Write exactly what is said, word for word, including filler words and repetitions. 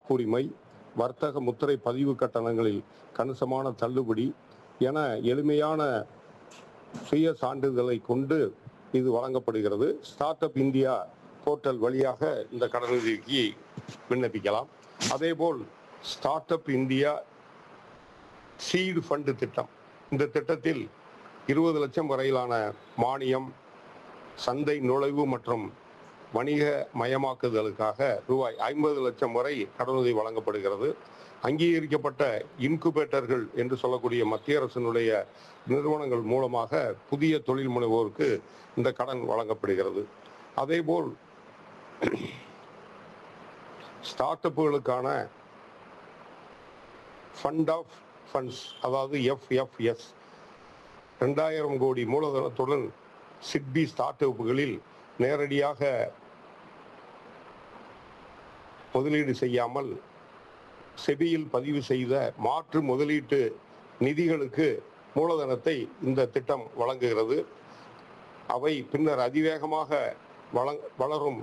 உரிமை, வர்த்தக முத்திரை பதிவு கட்டணங்களில் கணிசமான தள்ளுபடி என எளிமையான சுய சான்றிதழை கொண்டு இது வழங்கப்படுகிறது. ஸ்டார்ட் அப் இந்தியா போர்ட்டல் வழியாக இந்த கடனுதவிக்கு விண்ணப்பிக்கலாம். அதேபோல் start up India seed fund திட்டம், இந்த திட்டத்தில் இருபது லட்சம் வரையிலான மானியம், சந்தை நுழைவு மற்றும் வணிக மயமாக்குதலுக்காக ரூபாய் ஐம்பது லட்சம் வரை கடனுதவி வழங்கப்படுகிறது. அங்கீகரிக்கப்பட்ட இன்குபேட்டர்கள் என்று சொல்லக்கூடிய மத்திய அரசினுடைய நிறுவனங்கள் மூலமாக புதிய தொழில் முனைவோருக்கு இந்த கடன் வழங்கப்படுகிறது. அதேபோல் ஸ்டார்ட் அப்புகளுக்கான ஃபண்ட் ஆஃப் ஃபண்ட்ஸ், அதாவது எஃப் எஃப் எஸ், ரெண்டாயிரம் கோடி மூலதனத்துடன் சிட்பி ஸ்டார்ட் அப்புகளில் நேரடியாக முதலீடு செய்யாமல் செபியில் பதிவு செய்த மாற்று முதலீட்டு நிதிகளுக்கு மூலதனத்தை இந்த திட்டம் வழங்குகிறது. அவை பின்னர் அதிவேகமாக வள வளரும்